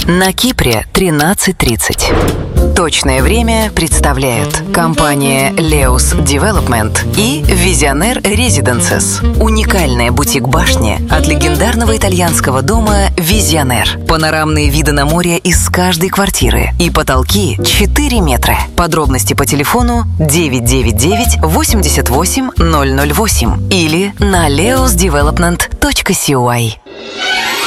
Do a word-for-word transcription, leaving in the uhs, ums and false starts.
На Кипре тринадцать тридцать. Точное время представляют компания Leus Development и Visionaire Residences. Уникальная бутик-башня от легендарного итальянского дома Visionaire. Панорамные виды на море из каждой квартиры и потолки четыре метра. Подробности по телефону девять девять девять восемьдесят восемь ноль ноль восемь или на leus development точка си ой.